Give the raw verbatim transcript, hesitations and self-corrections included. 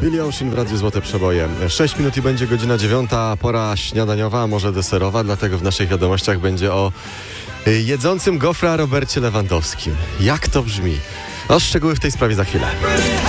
Billy Ocean w Radiu Złote Przeboje. sześć minut i będzie godzina dziewiąta, pora śniadaniowa, a może deserowa, dlatego w naszych wiadomościach będzie o jedzącym gofra Robercie Lewandowskim. Jak to brzmi? No, szczegóły w tej sprawie za chwilę.